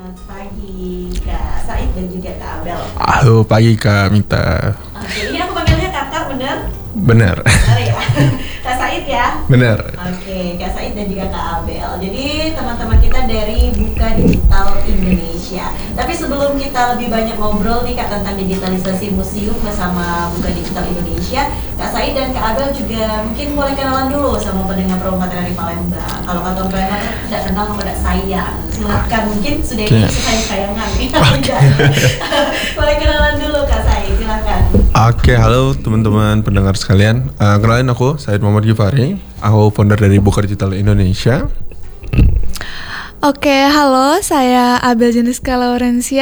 Selamat pagi Kak Said dan juga Kak Abel. Halo pagi Kak Mita. Oke, ini aku panggilnya kakak, bener? Bener. Bener ya? Kak Said ya? Bener. Oke, Kak Said dan juga Kak Abel. Jadi teman-teman kita dari Buka Digital Indonesia. Tapi sebelum kita lebih banyak ngobrol nih Kak tentang digitalisasi museum bersama Buka Digital Indonesia, Kak Said dan Kak Abel juga mungkin boleh kenalan dulu sama pendengar Perumatan dari Palembang. Kalau kantong preman tidak kenal kepada sayang, silakan, mungkin sudah ini sayang-sayangan nih. Boleh kenalan dulu Kak Said, silakan. Oke, halo teman-teman pendengar sekalian. Kenalin aku Said Muhammad Gifari. Aku founder dari Buka Digital Indonesia. Oke, halo, saya Abel Jeniska Laurencia.